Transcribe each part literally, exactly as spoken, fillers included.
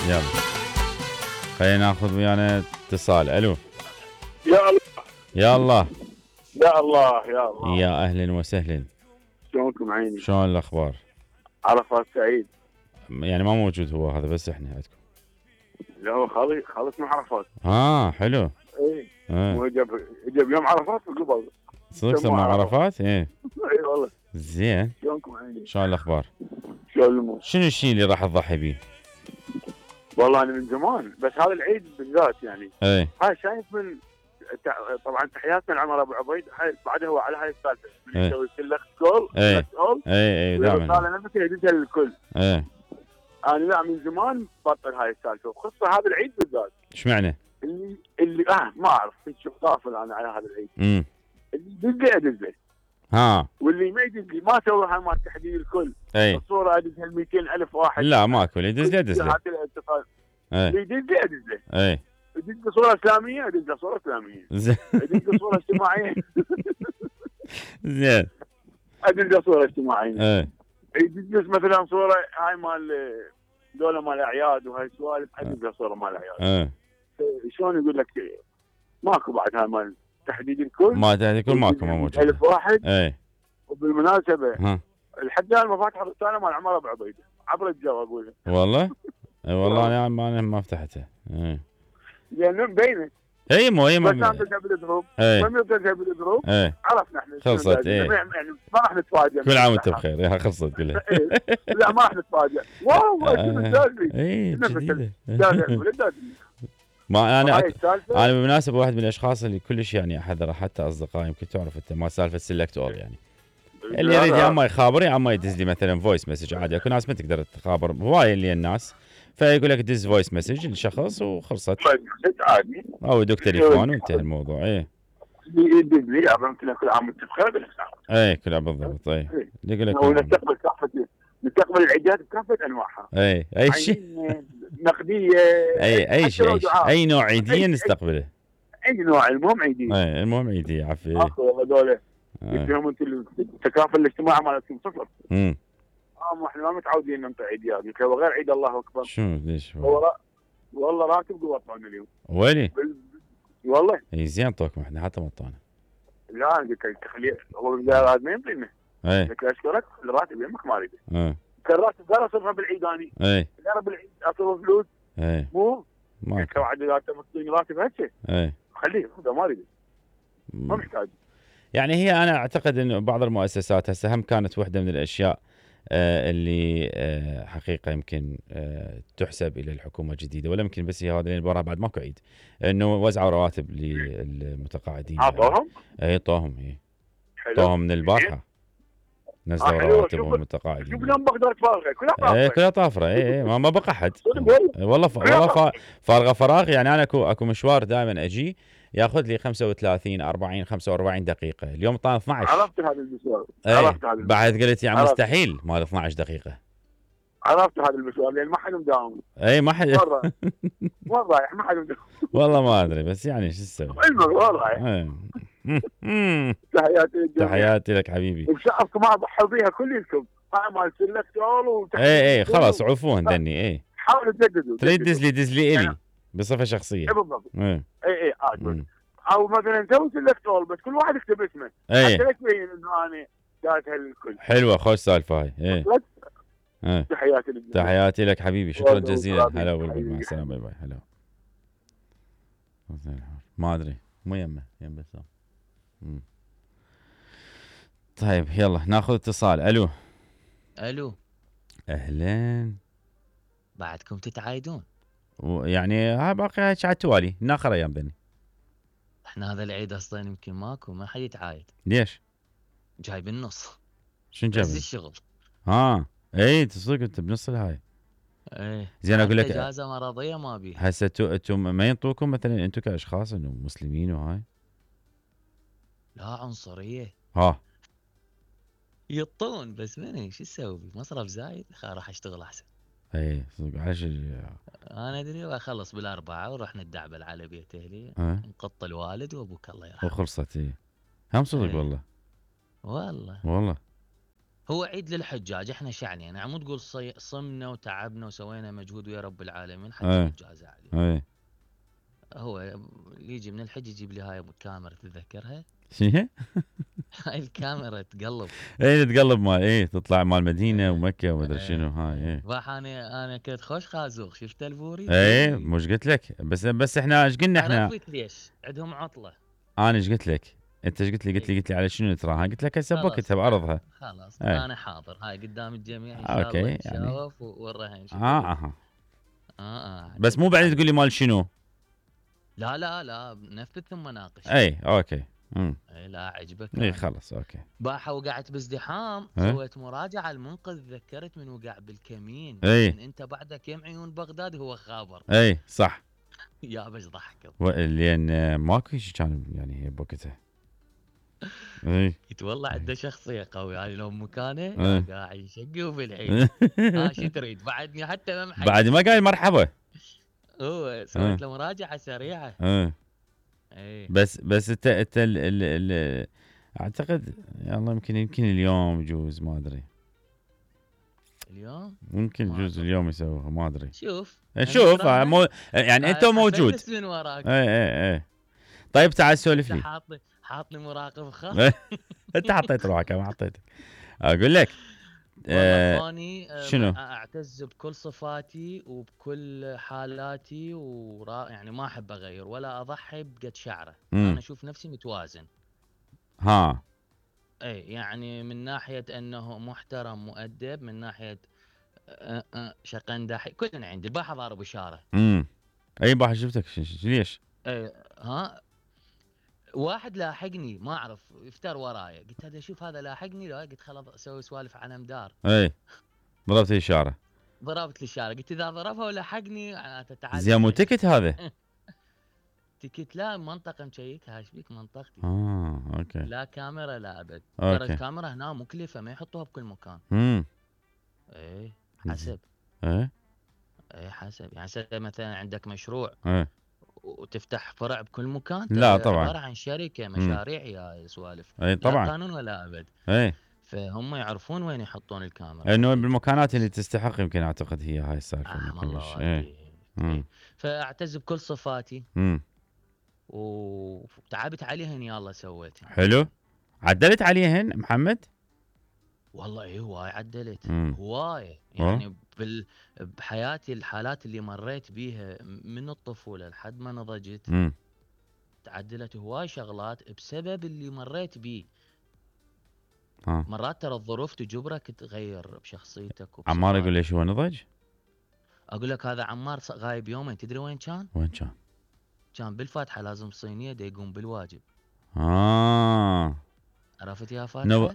يلا خلينا ناخذ ويانا اتصال. الو. يا الله يا الله يا الله يا الله. يا اهلا وسهلا. شلونكم عيني؟ شلون الاخبار؟ عرفات سعيد. يعني ما موجود هو هذا، بس احنا عندكم. لا هو خالي خالص من عرفات. اه حلو. اي آه. هو جاب جاب يوم عرفات وقبل. صدق سمع عرفات؟ ايه اي والله. زين. شلونكم عيني؟ شلون الاخبار؟ شلون الامور؟ شنو الشيء اللي راح تضحي بيه؟ والله انا من زمان، بس هذا العيد بالذات يعني. ايه هاي شايف من تع- طبعا تحياتنا لعمر ابو عبيد. هاي بعدها هو على هاي السالفه من إيه. يسوي سلخ كول إيه. كول ايه ايه دائما. قال نفسه يدزها للكل. ايه انا لا من زمان بطل هاي السالفه، وخصوصا هذا العيد بالذات. ايش معنى؟ اللي اللي اه ما اعرف شو غافل انا على هذا العيد. امم اللي يدز لي ادز له، ها واللي ما يدز لي ما سوى هاي مال تحديد الكل. اي الصوره ادزها ل مئتين ألف واحد. لا ماكو اللي يدز لي ادز له. هات الاتصال. ايه اللي يدز لي ادز له. ايه يدز لي صوره اسلاميه ادز له صوره اسلاميه. زين يدز لي صوره اجتماعيه زين. ادز له صوره اجتماعيه. ايه يدز لي مثلا صوره هاي مال دولة مال اعياد وهاي السوالف ادز له صوره مال اعياد. ايه شلون يقول لك ماكو بعد هاي مال تحديد الكل. ما تكون ماكو ما موجود. ألف واحد. ايه وبالمناسبة ها الحد الآن مفاتيح الرسالة مال عمر أبو عبيدة عبر الجو أقول لك. والله. اي والله انا ما أنا ما فتحته. ايه لأنه مبينة. اي مو اي بس ما أنت تجيب الجروب. ايه لما تجيب الجروب ايه عرفنا احنا. خلصت، إيه. يعني ما راح نتفاجئ. كل عام وانت بخير. يا خلصت كلها. إيه. لا ما راح نتفاجئ. واو شو الدازلي. اي نفس جديده. الدازلي والدازلي. ما انا هاي أك... السالفة. انا بالمناسبه واحد من الاشخاص اللي كلش يعني احذره، حتى اصدقائي يمكن تعرف انت ما سالفه سيلكت اول يعني. اللي يريد يا اما يخابر يا اما يدز لي مثلا فويس مسج عادي. اكو ناس ما تقدر تخابر هواي اللي الناس، فيقول لك دز فويس مسج لشخص وخلصت، عادي. او يدق تليفون وانتهى الموضوع. ايه يدز لي عرفت كل عام وانت بخير بالإسلام. ايه كلها بالضبط. ايه يقول لك ونستقبل كافة نستقبل العيدات بكافة انواعها. ايه اي شيء. عينية، نقديه. اي اي شيء أي, شيء. اي نوع عيديه أي- نستقبله. اي نوع المهم عيديه. ايه المهم عيديه عفوا. اخو والله دولة ايه يديهم انت التكافل الاجتماعي مالتهم صفر. امم اه احنا ما متعودين ننطي عيديات، يمكن هو غير عيد الله اكبر. شو ليش هو را... والله راتب قوطعنا اليوم. ويلي؟ بال... والله اي زين طوكم احنا حتى مطانا. لا انا قلت لك تخليه هو بالجهاز ما يمكن. ايه قلت له اشكرك الراتب يمك ما اريد. ايه كان الراتب قال اصرفها بالعيداني. ايه لا بالعيد اصرف فلوس ايه مو ماكو. قلت له عاد اذا انت مصدقني راتب هسه ايه خليه خذه ما اريد ما مم. محتاج. يعني هي انا اعتقد انه بعض المؤسسات هسه هم كانت واحده من الاشياء آه اللي آه حقيقه يمكن آه تحسب الى الحكومه الجديده، ولا يمكن بس هي هذا اللي وراها بعد ماكو عيد، انه وزعوا رواتب للمتقاعدين. اعطوهم؟ اي طوهم. اي حلو. طوهم من البارحه نزلوا آه، حلو. رواتبهم شوف- المتقاعدين. شوف اليوم بغداد فارغه كلها ايه فارغه. كلها طافره. اي اي ما, ما بقى احد. صدق والله. إيه والله ف... والله ف... فارغه فراغ. يعني انا اكو اكو مشوار دائما اجي ياخذ لي خمسة وثلاثين أربعين خمسة وأربعين دقيقه، اليوم طال اثني عشر. عرفت هذا المشوار. ايه عرفت هذا المشوار. بعد قلت يعني عرفت. مستحيل مال اثني عشر دقيقه. عرفت هذا المشوار لان ما حد مداوم. اي ما حد. مره مره رايح ما حد مداوم. والله ما ادري بس يعني شو تسوي. المشوار رايح. إيه. تحياتي للجميع. تحياتي لك حبيبي. وبشعركم ما ضحوا بيها كلكم. هاي مال سلكت اول وتحديد اي اي خلاص الكل. عفوهن دني. اي حاولوا تجددوا. تريد تجددوا. دز لي دز لي الي يعني- بصفه شخصيه. اي بالضبط. ايه اي اي عاد مم. او مثلا سوي سلكت اول بس كل واحد يكتب اسمه. ايه حتى لا تبين انه انا داتها للكل. حلوه خوش سالفه هاي. ايه ايه تحياتي للجميع. تحياتي لك حبيبي. شكرا والله جزيلا. وصلابي. هلا والبل. مع حبيبي. السلامه. باي باي. هلا. ما ادري مو يمه يم بس. مم. طيب يلا ناخذ اتصال. الو. الو اهلين. بعدكم تتعايدون؟ يعني ها باقي هاي على التوالي ناخر ايام بني. احنا هذا العيد اصلا يمكن ماكو ما حد يتعايد، ليش؟ جاي بالنص شنو بس جاب؟ الشغل. ها اي تصدق انت بنص الهاي. ايه زين اقول لك اجازه مرضيه ما بيها. هسه انتم انتم ما ينطوكم مثلا انتم كاشخاص انه مسلمين وهاي؟ لا عنصريه ها يطون بس مني شو اسوي بي؟ مصرف زايد خا راح اشتغل احسن. اي صدق عايش ال- انا ادري واخلص بالاربعه ونروح ندعبل على بيت اهلي ها نقط الوالد وابوك الله يرحمه. وخلصت. اي هم صدق إيه. والله والله والله هو عيد للحجاج، احنا شعني يعني عمو تقول صي... صمنا وتعبنا وسوينا مجهود ويا رب العالمين حتى ايه نتجازى عليه. ايه هو اللي يجي من الحج يجيب لي هاي الكاميرا تتذكرها؟ شنو؟ هاي الكاميرا تقلب. ايه تقلب مال ايه تطلع مال مدينه ايه ومكه ومدري شنو ايه هاي ايه ايه. راح انا انا كنت خوش خازوق، شفت البوري ايه اوي. مش قلت لك بس بس احنا ايش قلنا احنا. عرفت ليش عندهم عطله. انا ايش قلت لك؟ انت ايش قلت لي؟ قلت ايه لي قلت لي على شنو تراها؟ قلت لك هسه خلاص بوقتها بعرضها. خلاص ايه انا حاضر، هاي قدام الجميع ان شاء الله اوكي يعني. نتشاوف والرهن اه شنو. اها. اه اه بس عجبني مو بعدين تقول لي عجبني. مال شنو. لا لا لا نفذ ثم ناقش. اي اوكي. امم اي لا عجبك اي انا. خلص اوكي. باحة وقعت بازدحام، ايه سويت مراجعة المنقذ، ذكرت من وقع بالكمين، اي من انت بعدك يم عيون بغداد هو خابر. اي صح. يا بس ضحكت. لان آه، ماكو شيء كان يعني بوقتها. اي قلت والله عنده شخصية قوية، يعني لو مكانه ايه يا قاعد يشقي بالعيد. ها شو تريد بعدني حتى ما محيش. بعد ما قال مرحبا. هو سويت ايه له مراجعة سريعة. ايه اي بس بس انت انت ال ال ال اعتقد يلا يمكن يمكن اليوم يجوز ما ادري. اليوم ممكن ما يجوز أظن. اليوم يسويها ما ادري. شوف شوف آه، نذكرها. مو يعني انت رايح موجود. افلس من وراك. ايه ايه ايه. طيب تعال سولف انت لي. حاطني حاطني مراقب خاص. انت حطيت روحك ما حطيتك. اقول لك والله آه اني أم، شنو؟ اعتز بكل صفاتي وبكل حالاتي ورا يعني ما احب اغير ولا اضحي بقد شعره. مم. انا اشوف نفسي متوازن. ها اي يعني من ناحيه انه محترم مؤدب، من ناحيه أه أه شقندحي، كلنا عندي الباحه ضارب اشاره. امم اي بحر شفتك ش- ش- ليش؟ اي ها واحد لاحقني ما اعرف يفتر وراي، قلت هذا شوف هذا لاحقني، لا قلت خلاص اسوي سوالف على مدار. اي ضربت اشاره. ضربت لي الشارع، قلت اذا ضربها ولحقني معناته تعال زين مو ليش؟ تكت هذا. تكت لا منطقه مشيكها، ايش بيك منطقتي. اه اوكي لا كاميرا لا ابد، ترى اوكي. الكاميرا هنا مكلفه ما يحطوها بكل مكان. امم ايه حسب. ايه ايه حسب يعني هسه مثلا عندك مشروع ايه وتفتح فرع بكل مكان، لا ترى طبعا. عباره عن شركه مم. مشاريع يا سوالف. اي لا طبعا. قانون ولا ابد. اي فهم يعرفون وين يحطون الكاميرا. انه بالمكانات اللي تستحق يمكن اعتقد هي هاي السالفه آه يمكن الله مش ايه. والدي. امم إيه. فاعتز بكل صفاتي امم وتعبت عليهن يا الله سويتهن. حلو. عدلت عليهن محمد؟ والله ايه هواي عدلت امم هواي أوه. يعني بال... بحياتي الحالات اللي مريت بيها من الطفولة لحد ما نضجت امم تعدلت هواي شغلات بسبب اللي مريت بيه. ها مرات ترى الظروف تجبرك تغير بشخصيتك عمار يقول وبصفاتك. ليش هو نضج؟ اقول لك هذا عمار ص- غايب يومين، تدري وين كان؟ وين كان؟ كان بالفاتحة لازم صينية دا يقوم بالواجب. اه عرفت يا فاتحة؟ نو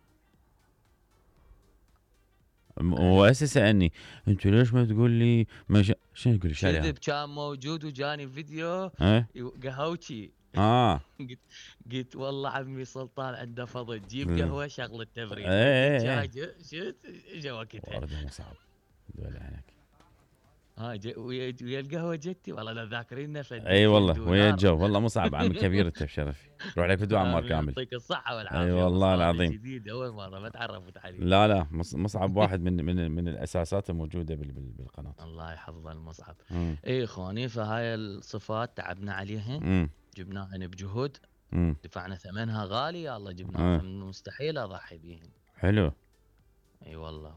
هو هسه سالني انت ليش ما تقول لي مش... شنو تقول لي شو عليها؟ كذب، كان موجود وجاني فيديو ايه قهوتي. اه قلت قلت والله عمي سلطان عنده فضل، جيب مم. قهوه شغله تبريد. إيه إيه ودي إيه. جاي شفت اجى وقتها. ورده مو صعب دول عينك. ها جا- ويا ويا القهوه جتي والله لا ذاكرين نفد اي والله ويا الجو والله مو صعب عمي كبير انت بشرفي. روح لك فدوى عمار كامل. يعطيك الصحه والعافيه. اي والله وصالة العظيم. جديد اول مره ما تعرفت عليه. لا لا مص- مصعب واحد من من من الاساسات الموجوده بال- بال- بالقناه. الله يحفظه المصعب. امم اي اخواني فهاي الصفات تعبنا عليها، امم جبناهن بجهد، امم دفعنا ثمنها غالي يا الله جبناها، آه. من مستحيل اضحي بيهن. حلو. اي والله.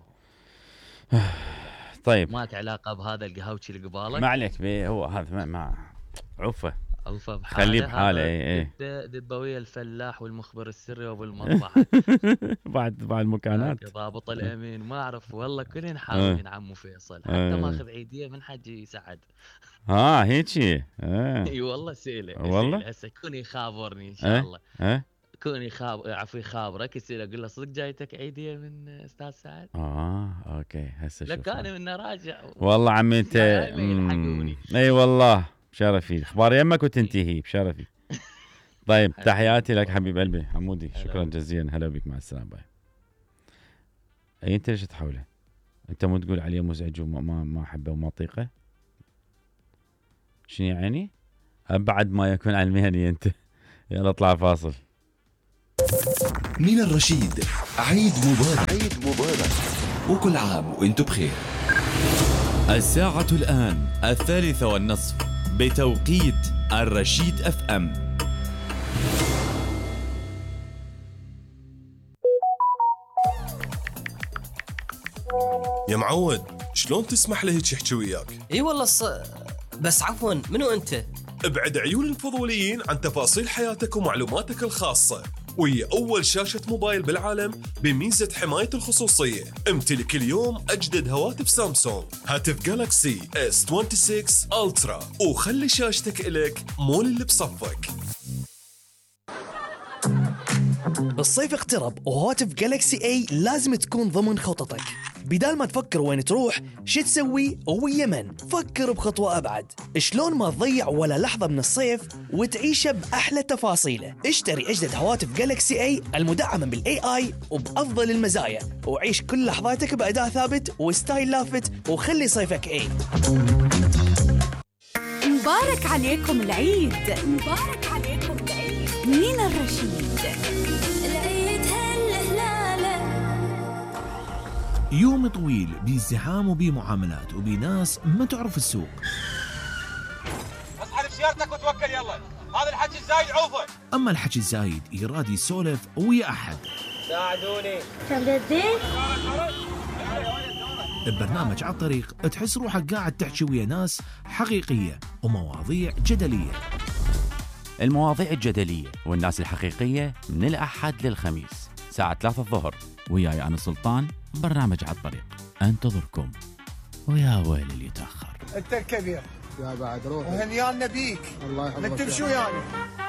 طيب ماك علاقه بهذا القهوتشي اللي قبالك؟ ما عليك بيه هو هذا ما, ما عفه اوفى بحاله. خليه بحاله. هذا اي اي دبه دبه ويا الفلاح والمخبر السري وبالمطبعه. بعد بعد المكانات. هاك ضابط الامين ما اعرف والله كلهن آه. حاولين عمو فيصل، حتى آه. ماخذ عيديه من حجي سعد. ها هيجي اه اي والله سئله والله؟ سئله هسه كون يخابرني ان شاء اه الله. اه كون يخاب عفوا يخابرك يصير اقول له صدق جايتك عيديه من استاذ سعد؟ اه اوكي هسه لك شوف. انا منه راجع. والله عمي انت هاي ما يلحقوني. مم. اي والله بشرفي اخبار يمك وتنتهي بشرفي. طيب تحياتي لك حبيب قلبي حمودي هلا شكرا بك. جزيلا هلا بك مع السلامه باي. اي انت ليش تحوله؟ انت مو تقول عليه مزعج وما ما ما احبه وما اطيقه؟ شنو يعني؟ ابعد ما يكون عن المهني انت. يلا اطلع فاصل. من الرشيد عيد مبارك. عيد مبارك وكل عام وانتم بخير. الساعة الآن الثالثة والنصف بتوقيت الرشيد اف ام. يا معود، شلون تسمح له هيك يحكي وياك؟ اي والله ص... بس عفوا منو انت؟ ابعد عيون الفضوليين عن تفاصيل حياتك ومعلوماتك الخاصة، وهي أول شاشة موبايل بالعالم بميزة حماية الخصوصية. امتلك اليوم أجدد هواتف سامسونج، هاتف جالكسي إس ستة وعشرين ألترا، وخلي شاشتك إلك مو اللي بصفك. الصيف اقترب وهواتف جالكسي اي لازم تكون ضمن خططك. بدال ما تفكر وين تروح شو تسوي ويا من، فكر بخطوة أبعد. شلون ما تضيع ولا لحظة من الصيف وتعيشه بأحلى تفاصيله. اشتري أجدد هواتف جالكسي اي المدعمة بالاي اي وبأفضل المزايا، وعيش كل لحظاتك بأداء ثابت وستايل لافت، وخلي صيفك اي. مبارك عليكم العيد، مبارك عليكم العيد من الرشيد. العيد هالهلالة. يوم طويل بازدحام وبمعاملات وبناس ما تعرف السوق. اصحى بسيارتك وتوكل يلا، هذا الحكي الزايد عوفه. اما الحكي الزايد يراد يسولف ويا احد. ساعدوني. تبدي ببرنامج على الطريق تحس روحك قاعد تحكي ويا ناس حقيقية ومواضيع جدلية. المواضيع الجدلية والناس الحقيقية من الأحد للخميس ساعة ثلاثة الظهر، وياي أنا سلطان، برنامج على الطريق انتظركم. ويا ويل اللي يتأخر. انت الكبير يا بعد روح وهنيان نبيك. الله يحفظك. انت شو يعني؟